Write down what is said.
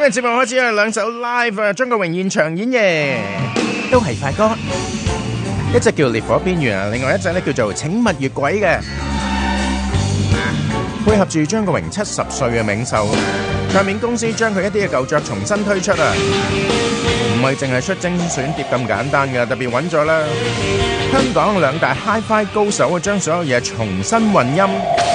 日節目開始有兩首 live 啊，張國榮現場演繹，都係快歌。一隻叫烈火邊緣啊，另外一隻咧叫做請勿越軌嘅，配合住張國榮70歲嘅冥壽，唱片公司將佢一啲嘅舊作重新推出啊，唔係淨係出精選碟咁簡單嘅，特別揾咗啦香港兩大 Hi-Fi 高手啊，將所有嘢重新混音。